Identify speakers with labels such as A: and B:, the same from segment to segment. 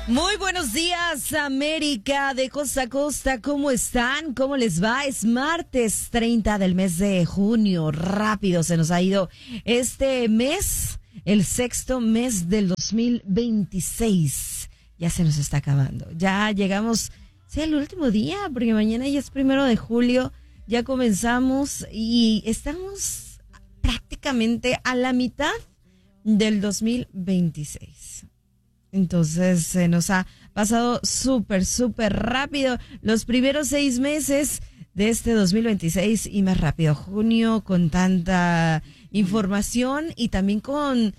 A: Muy buenos días, América de costa a costa. ¿Cómo están? ¿Cómo les va? Es martes 30 del mes de junio. Rápido se nos ha ido este mes, el sexto mes del 2026. Ya se nos está acabando. Ya llegamos, sí, al último día, porque mañana ya es 1 de julio. Ya comenzamos y estamos prácticamente a la mitad del 2026. Entonces se nos ha pasado súper rápido los primeros 6 meses de este 2026 y más rápido. Junio con tanta información y también con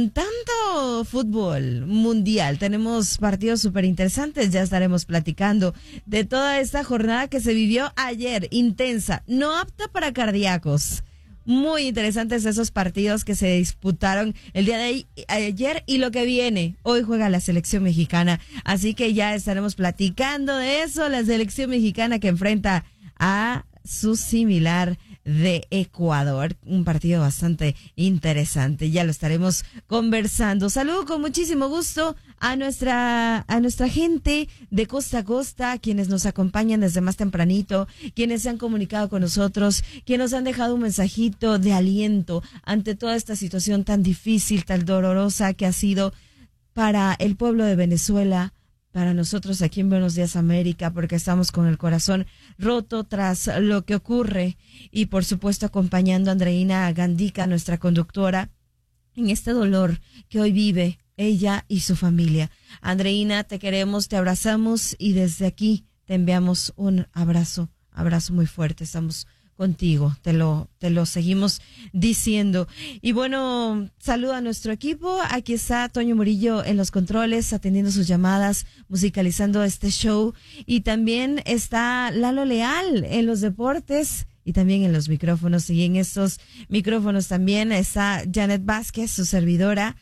A: tanto fútbol mundial. Tenemos partidos súper interesantes. Ya estaremos platicando de toda esta jornada que se vivió ayer, intensa, no apta para cardíacos. Muy interesantes esos partidos que se disputaron el día de ayer y lo que viene. Hoy juega la selección mexicana, así que ya estaremos platicando de eso. La selección mexicana que enfrenta a su similar de Ecuador. Un partido bastante interesante. Ya lo estaremos conversando. Saludo con muchísimo gusto a nuestra gente de costa a costa, quienes nos acompañan desde más tempranito, quienes se han comunicado con nosotros, quienes nos han dejado un mensajito de aliento ante toda esta situación tan difícil, tan dolorosa que ha sido para el pueblo de Venezuela, para nosotros aquí en Buenos Días América, porque estamos con el corazón roto tras lo que ocurre y por supuesto acompañando a Andreina Gandica, nuestra conductora, en este dolor que hoy vive ella y su familia. Andreina, te queremos, te abrazamos y desde aquí te enviamos un abrazo muy fuerte. Estamos contigo, te lo seguimos diciendo. Y bueno, saluda a nuestro equipo. Aquí está Toño Murillo en los controles, atendiendo sus llamadas, musicalizando este show. Y también está Lalo Leal en los deportes y también en los micrófonos. Y en estos micrófonos también está Janet Vázquez, su servidora.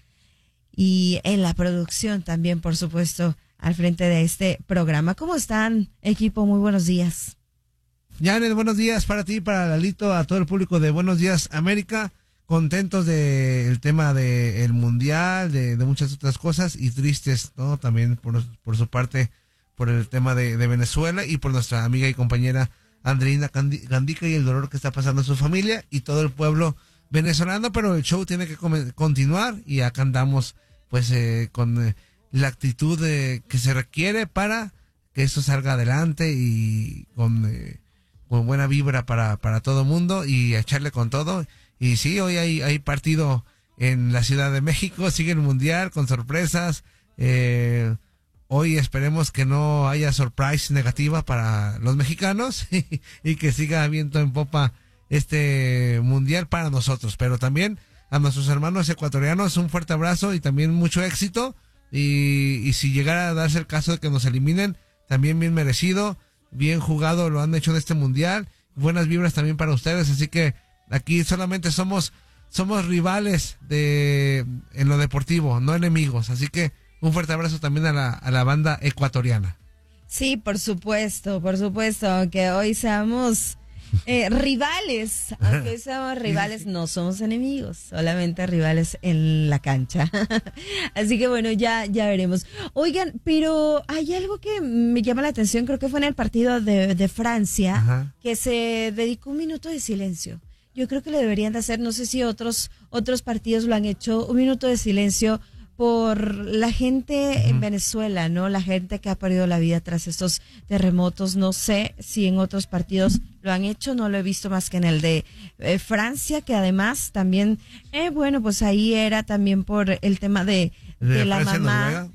A: Y en la producción también, por supuesto, al frente de este programa. ¿Cómo están, equipo? Muy buenos días.
B: Janet, buenos días para ti, para Lalito, a todo el público de Buenos Días América. Contentos del tema del mundial, de muchas otras cosas y tristes, ¿no? También por su parte, por el tema de Venezuela y por nuestra amiga y compañera Andreina Gandica y el dolor que está pasando en su familia y todo el pueblo venezolano, pero el show tiene que continuar y acá andamos pues con la actitud que se requiere para que esto salga adelante y con buena vibra para todo mundo y echarle con todo. Y sí, hoy hay partido en la Ciudad de México, sigue el mundial con sorpresas. Hoy esperemos que no haya surprise negativa para los mexicanos y que siga viento en popa este mundial para nosotros, pero también a nuestros hermanos ecuatorianos un fuerte abrazo y también mucho éxito y si llegara a darse el caso de que nos eliminen, también bien merecido, bien jugado lo han hecho en este mundial, buenas vibras también para ustedes, así que aquí solamente somos rivales en lo deportivo, no enemigos, así que un fuerte abrazo también a la banda ecuatoriana.
A: Sí, por supuesto, aunque hoy seamos rivales, no somos enemigos, solamente rivales en la cancha. Así que bueno, ya veremos. Oigan, pero hay algo que me llama la atención, creo que fue en el partido de Francia. Ajá. Que se dedicó 1 minuto de silencio. Yo creo que lo deberían de hacer, no sé si otros partidos lo han hecho, 1 minuto de silencio por la gente en Venezuela, ¿no? La gente que ha perdido la vida tras estos terremotos. No sé si en otros partidos lo han hecho, no lo he visto más que en el de Francia, que además también, bueno, pues ahí era también por el tema de la mamá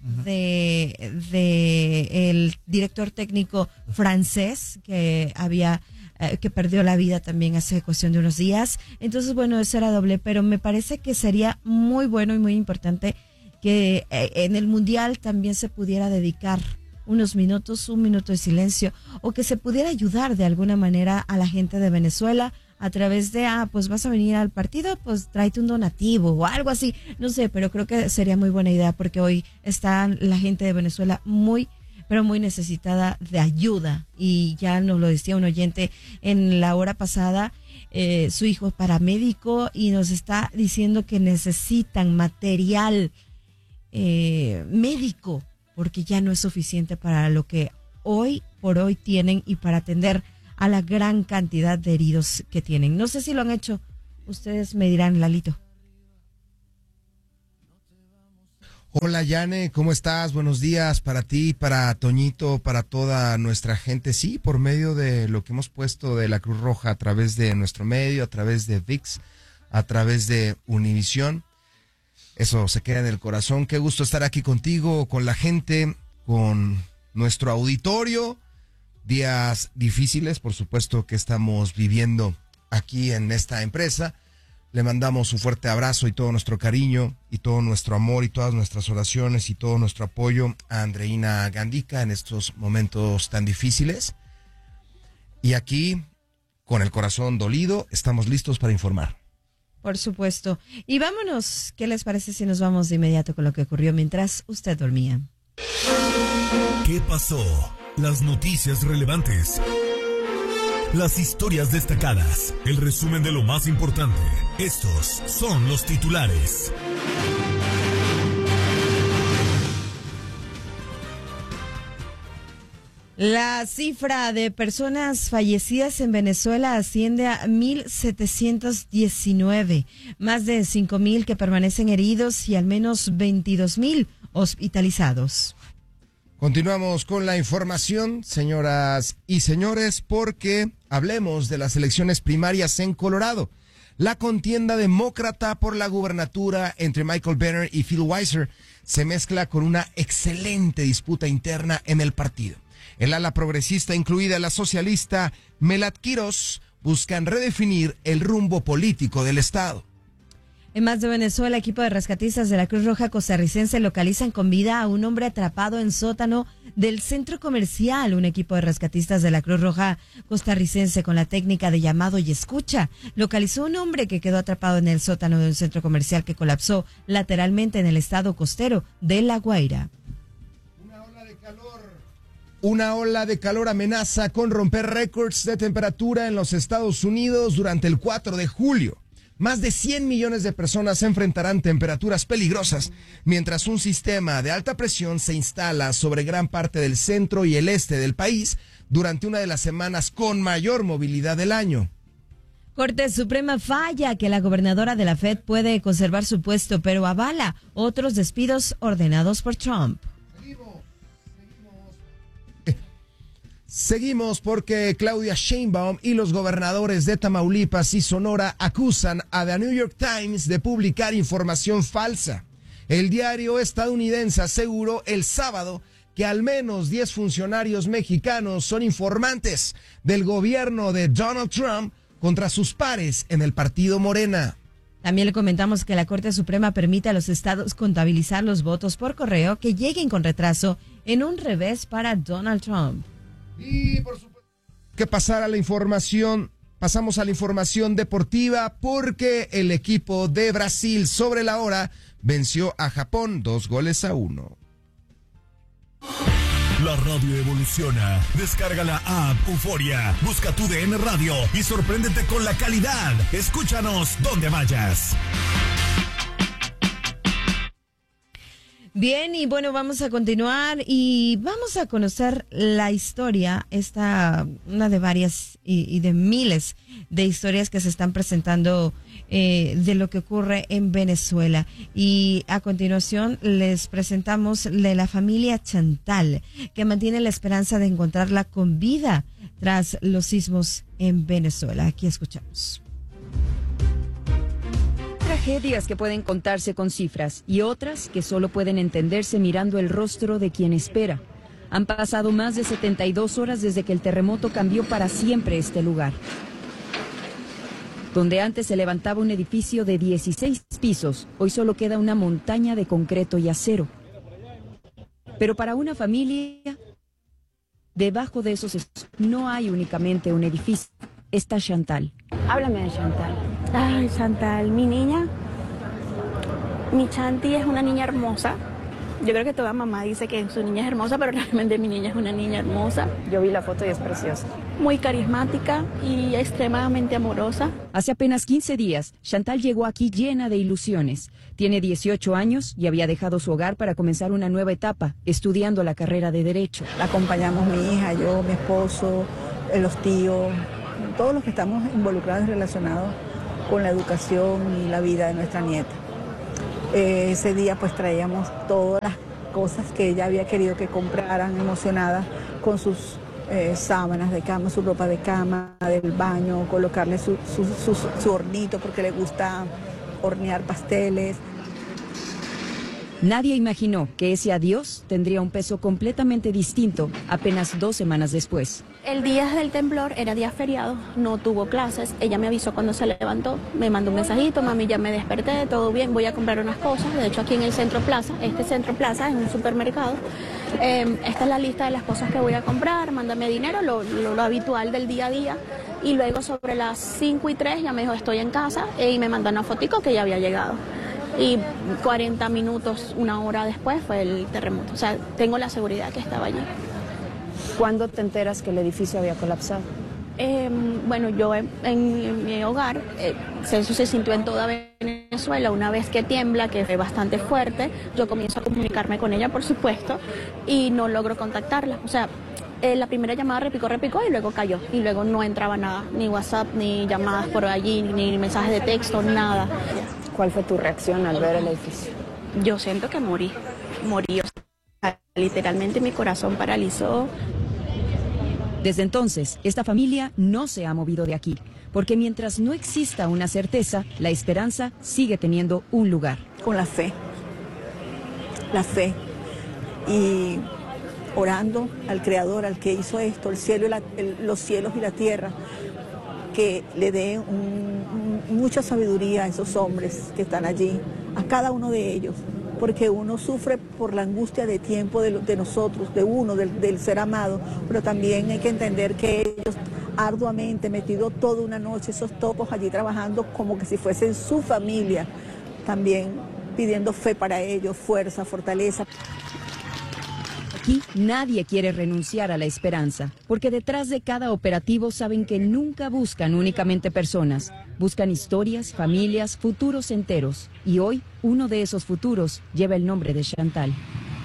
A: de el director técnico francés que había que perdió la vida también hace cuestión de unos días. Entonces, bueno, eso era doble, pero me parece que sería muy bueno y muy importante que en el mundial también se pudiera dedicar unos minutos, 1 minuto de silencio, o que se pudiera ayudar de alguna manera a la gente de Venezuela a través de, pues vas a venir al partido, pues tráete un donativo o algo así, no sé, pero creo que sería muy buena idea porque hoy está la gente de Venezuela muy, pero muy necesitada de ayuda y ya nos lo decía un oyente en la hora pasada, su hijo es paramédico y nos está diciendo que necesitan material médico porque ya no es suficiente para lo que hoy por hoy tienen y para atender a la gran cantidad de heridos que tienen. No sé si lo han hecho, ustedes me dirán, Lalito.
C: Hola Yane, ¿cómo estás? Buenos días para ti, para Toñito, para toda nuestra gente. Sí, por medio de lo que hemos puesto de la Cruz Roja a través de nuestro medio, a través de ViX, a través de Univisión. Eso se queda en el corazón. Qué gusto estar aquí contigo, con la gente, con nuestro auditorio. Días difíciles, por supuesto, que estamos viviendo aquí en esta empresa. Le mandamos un fuerte abrazo y todo nuestro cariño y todo nuestro amor y todas nuestras oraciones y todo nuestro apoyo a Andreina Gandica en estos momentos tan difíciles. Y aquí, con el corazón dolido, estamos listos para informar.
A: Por supuesto. Y vámonos, ¿qué les parece si nos vamos de inmediato con lo que ocurrió mientras usted dormía?
D: ¿Qué pasó? Las noticias relevantes. Las historias destacadas, el resumen de lo más importante. Estos son los titulares.
A: La cifra de personas fallecidas en Venezuela asciende a 1,719, más de 5,000 que permanecen heridos y al menos 22,000 hospitalizados.
C: Continuamos con la información, señoras y señores, porque hablemos de las elecciones primarias en Colorado. La contienda demócrata por la gubernatura entre Michael Benner y Phil Weiser se mezcla con una excelente disputa interna en el partido. El ala progresista, incluida la socialista Melat Quiros, buscan redefinir el rumbo político del estado.
A: En más de Venezuela, equipo de rescatistas de la Cruz Roja costarricense localizan con vida a un hombre atrapado en sótano del centro comercial. Un equipo de rescatistas de la Cruz Roja costarricense con la técnica de llamado y escucha localizó un hombre que quedó atrapado en el sótano de un centro comercial que colapsó lateralmente en el estado costero de La Guaira.
C: Una ola de calor amenaza con romper récords de temperatura en los Estados Unidos durante el 4 de julio. Más de 100 millones de personas enfrentarán temperaturas peligrosas mientras un sistema de alta presión se instala sobre gran parte del centro y el este del país durante una de las semanas con mayor movilidad del año.
A: Corte Suprema falla que la gobernadora de la Fed puede conservar su puesto, pero avala otros despidos ordenados por Trump.
C: Seguimos porque Claudia Sheinbaum y los gobernadores de Tamaulipas y Sonora acusan a The New York Times de publicar información falsa. El diario estadounidense aseguró el sábado que al menos 10 funcionarios mexicanos son informantes del gobierno de Donald Trump contra sus pares en el partido Morena.
A: También le comentamos que la Corte Suprema permite a los estados contabilizar los votos por correo que lleguen con retraso en un revés para Donald Trump.
C: Y por supuesto que pasamos a la información deportiva porque el equipo de Brasil sobre la hora venció a Japón 2-1.
D: La radio evoluciona. Descarga la app Euforia, busca tu DN Radio y sorpréndete con la calidad. Escúchanos donde vayas.
A: Bien, y bueno, vamos a continuar y vamos a conocer la historia, una de varias y de miles de historias que se están presentando de lo que ocurre en Venezuela. Y a continuación les presentamos de la familia Chantal, que mantiene la esperanza de encontrarla con vida tras los sismos en Venezuela. Aquí escuchamos.
E: Tragedias que pueden contarse con cifras y otras que solo pueden entenderse mirando el rostro de quien espera. Han pasado más de 72 horas desde que el terremoto cambió para siempre este lugar. Donde antes se levantaba un edificio de 16 pisos, hoy solo queda una montaña de concreto y acero. Pero para una familia, debajo de esos no hay únicamente un edificio, está Chantal.
F: Háblame de Chantal. Ay, Chantal, mi niña, mi Chanti es una niña hermosa,
G: Yo creo que toda mamá dice que su niña es hermosa, pero realmente mi niña es una niña hermosa.
E: Yo vi la foto y es preciosa.
G: Muy carismática y extremadamente amorosa.
E: Hace apenas 15 días, Chantal llegó aquí llena de ilusiones. Tiene 18 años y había dejado su hogar para comenzar una nueva etapa, estudiando la carrera de Derecho.
H: La acompañamos mi hija, yo, mi esposo, los tíos, todos los que estamos involucrados y relacionados con la educación y la vida de nuestra nieta. Ese día pues traíamos todas las cosas que ella había querido que compraran, emocionada, con sus sábanas de cama, su ropa de cama, del baño, colocarle su hornito porque le gusta hornear pasteles.
E: Nadie imaginó que ese adiós tendría un peso completamente distinto apenas 2 semanas después.
G: El día del temblor era día feriado, no tuvo clases. Ella me avisó cuando se levantó, me mandó un mensajito: mami, ya me desperté, todo bien, voy a comprar unas cosas. De hecho, aquí en el Centro Plaza, este Centro Plaza es un supermercado. Esta es la lista de las cosas que voy a comprar, mándame dinero, lo habitual del día a día. Y luego sobre las 5:03 ya me dijo: estoy en casa, y me mandó una fotico que ya había llegado. Y 40 minutos, 1 hora después fue el terremoto. O sea, tengo la seguridad que estaba allí.
E: ¿Cuándo te enteras que el edificio había colapsado?
G: Bueno, yo en mi hogar, eso se sintió en toda Venezuela. Una vez que tiembla, que fue bastante fuerte, yo comienzo a comunicarme con ella, por supuesto, y no logro contactarla. O sea, la primera llamada repicó y luego cayó. Y luego no entraba nada, ni WhatsApp, ni llamadas por allí, ni mensajes de texto, nada.
E: ¿Cuál fue tu reacción al ver el edificio?
G: Yo siento que morí. O sea, literalmente mi corazón paralizó.
E: Desde entonces, esta familia no se ha movido de aquí, porque mientras no exista una certeza, la esperanza sigue teniendo un lugar.
H: Con la fe. Y orando al Creador, al que hizo esto, el cielo los cielos y la tierra, que le dé mucha sabiduría a esos hombres que están allí, a cada uno de ellos, porque uno sufre por la angustia de tiempo de nosotros, de uno, del ser amado, pero también hay que entender que ellos arduamente, metido toda una noche, esos topos allí trabajando como que si fuesen su familia, también pidiendo fe para ellos, fuerza, fortaleza.
E: Aquí nadie quiere renunciar a la esperanza, porque detrás de cada operativo saben que nunca buscan únicamente personas, buscan historias, familias, futuros enteros. Y hoy, uno de esos futuros lleva el nombre de Chantal.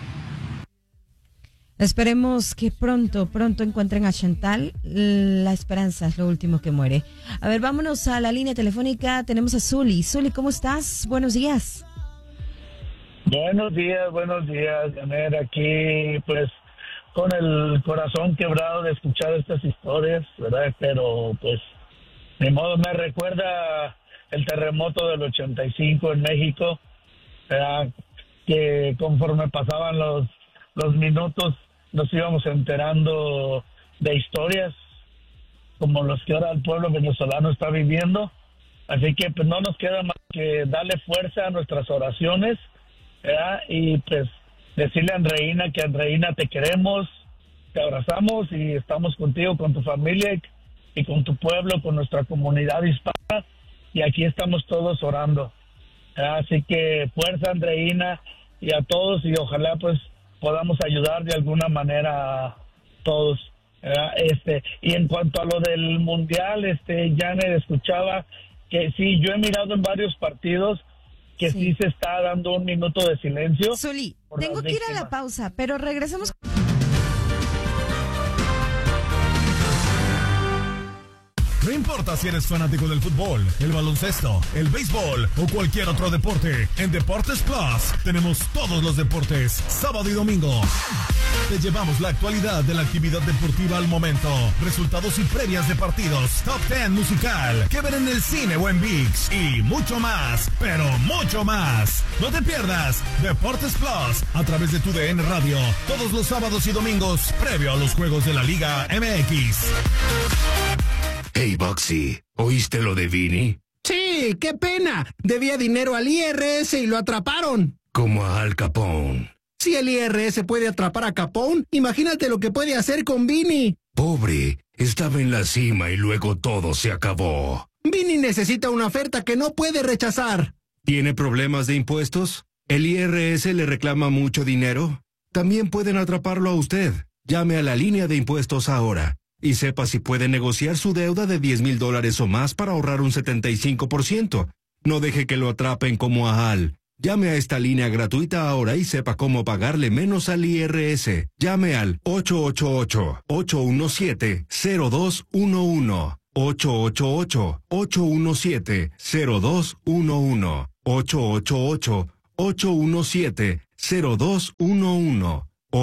A: Esperemos que pronto encuentren a Chantal. La esperanza es lo último que muere. A ver, vámonos a la línea telefónica. Tenemos a Zuli. Zuli, ¿cómo estás? Buenos días.
I: Buenos días, Janet, aquí pues con el corazón quebrado de escuchar estas historias, ¿verdad? Pero pues, de modo, me recuerda el terremoto del 85 en México, ¿verdad? Que conforme pasaban los minutos nos íbamos enterando de historias como los que ahora el pueblo venezolano está viviendo. Así que pues no nos queda más que darle fuerza a nuestras oraciones, ¿verdad? Y pues decirle a Andreina que Andreina te queremos, te abrazamos y estamos contigo, con tu familia y con tu pueblo, con nuestra comunidad hispana, y aquí estamos todos orando, ¿verdad? Así que fuerza, Andreina, y a todos, y ojalá pues podamos ayudar de alguna manera a todos, ¿verdad? Y en cuanto a lo del mundial, Janet, escuchaba que sí, yo he mirado en varios partidos que sí se está dando un minuto de silencio.
A: Zuli, tengo que ir a la pausa, pero regresemos.
D: No importa si eres fanático del fútbol, el baloncesto, el béisbol o cualquier otro deporte, en Deportes Plus tenemos todos los deportes, sábado y domingo. Te llevamos la actualidad de la actividad deportiva al momento, resultados y previas de partidos, top 10 musical, que ver en el cine o en ViX y mucho más, pero mucho más. No te pierdas Deportes Plus a través de tu DN Radio, todos los sábados y domingos, previo a los juegos de la Liga MX.
J: Hey, Boxy, ¿oíste lo de Vini?
K: Sí, qué pena. Debía dinero al IRS y lo atraparon.
J: Como a Al Capone.
K: Si el IRS puede atrapar a Capone, imagínate lo que puede hacer con Vini.
J: Pobre, estaba en la cima y luego todo se acabó.
K: Vini necesita una oferta que no puede rechazar.
J: ¿Tiene problemas de impuestos? ¿El IRS le reclama mucho dinero? También pueden atraparlo a usted. Llame a la línea de impuestos ahora y sepa si puede negociar su deuda de $10,000 o más para ahorrar un 75%. No deje que lo atrapen como a Al. Llame a esta línea gratuita ahora y sepa cómo pagarle menos al IRS. Llame al 888-817-0211. 888-817-0211. 888-817-0211.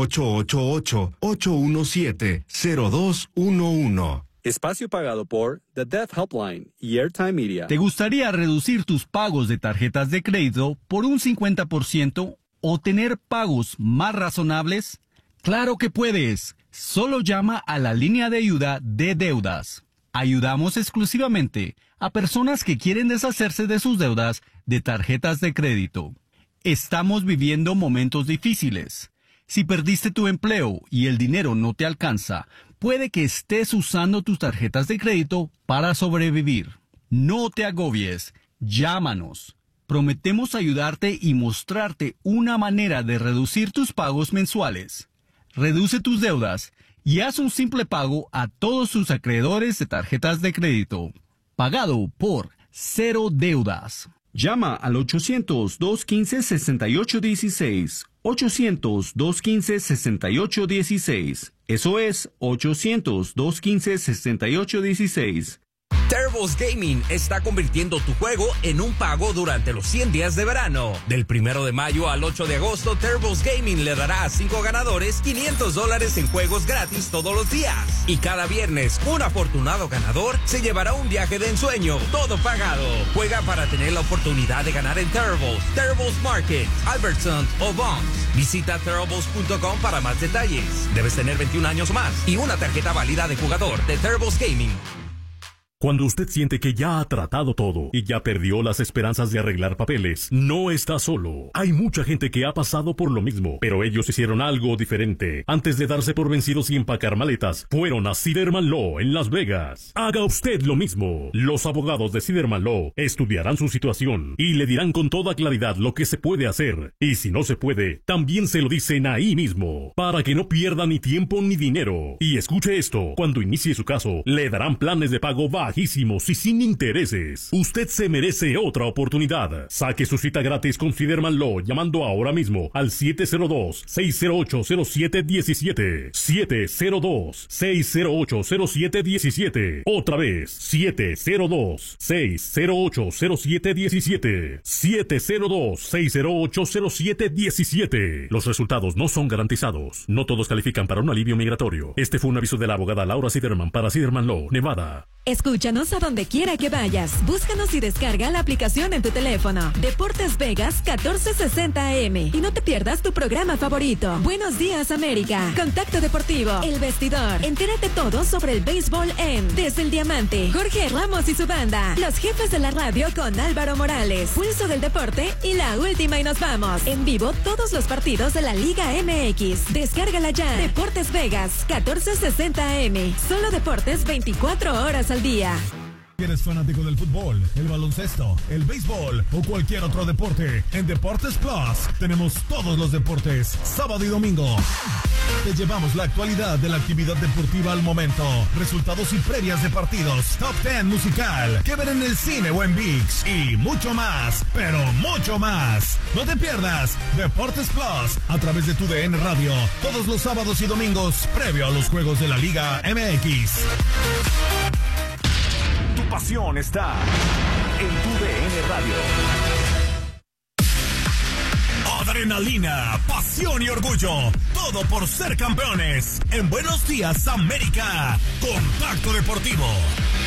J: 888-817-0211.
L: Espacio pagado por The Deaf Helpline y Airtime Media.
M: ¿Te gustaría reducir tus pagos de tarjetas de crédito por un 50% o tener pagos más razonables? ¡Claro que puedes! Solo llama a la línea de ayuda de deudas. Ayudamos exclusivamente a personas que quieren deshacerse de sus deudas de tarjetas de crédito. Estamos viviendo momentos difíciles. Si perdiste tu empleo y el dinero no te alcanza, puede que estés usando tus tarjetas de crédito para sobrevivir. No te agobies. Llámanos. Prometemos ayudarte y mostrarte una manera de reducir tus pagos mensuales. Reduce tus deudas y haz un simple pago a todos tus acreedores de tarjetas de crédito. Pagado por Cero Deudas.
L: Llama al 800-215-6816. 800-215-6816. Eso es 800-215-6816.
N: Turbo's Gaming está convirtiendo tu juego en un pago durante los 100 días de verano. Del 1 de mayo al 8 de agosto, Turbo's Gaming le dará a 5 ganadores $500 en juegos gratis todos los días. Y cada viernes, un afortunado ganador se llevará un viaje de ensueño, todo pagado. Juega para tener la oportunidad de ganar en Turbo's Market, Albertson o Vons. Visita turbos.com para más detalles. Debes tener 21 años más y una tarjeta válida de jugador de Turbo's Gaming.
D: Cuando usted siente que ya ha tratado todo y ya perdió las esperanzas de arreglar papeles, no está solo. Hay mucha gente que ha pasado por lo mismo, pero ellos hicieron algo diferente. Antes de darse por vencidos y empacar maletas, fueron a Siderman Law en Las Vegas. Haga usted lo mismo. Los abogados de Siderman Law estudiarán su situación y le dirán con toda claridad lo que se puede hacer. Y si no se puede, también se lo dicen ahí mismo, para que no pierda ni tiempo ni dinero. Y escuche esto, cuando inicie su caso, le darán planes de pago bajísimos y sin intereses. Usted se merece otra oportunidad. Saque su cita gratis con Siderman Law llamando ahora mismo al 702-608-0717. 702-608-0717. Otra vez, 702-608-0717. 702-608-0717. Los resultados no son garantizados. No todos califican para un alivio migratorio. Este fue un aviso de la abogada Laura Siderman para Siderman Law, Nevada.
O: Escúchanos a donde quiera que vayas. Búscanos y descarga la aplicación en tu teléfono. Deportes Vegas 1460 AM. Y no te pierdas tu programa favorito. Buenos días, América. Contacto Deportivo. El Vestidor. Entérate todo sobre el béisbol en Desde el Diamante. Jorge Ramos y su banda. Los jefes de la radio con Álvaro Morales. Pulso del deporte y la última y nos vamos. En vivo todos los partidos de la Liga MX. Descárgala ya. Deportes Vegas 1460 AM. Solo deportes 24 horas al día.
P: ¿Eres fanático del fútbol, el baloncesto, el béisbol o cualquier otro deporte? En Deportes Plus tenemos todos los deportes, sábado y domingo. Te llevamos la actualidad de la actividad deportiva al momento, resultados y previas de partidos, top 10 musical, que ver en el cine o en ViX y mucho más, pero mucho más. No te pierdas Deportes Plus a través de tu DN Radio, todos los sábados y domingos previo a los juegos de la Liga MX.
D: Tu pasión está en tu DN Radio.
P: Adrenalina, pasión y orgullo, todo por ser campeones. En Buenos Días, América, Contacto Deportivo.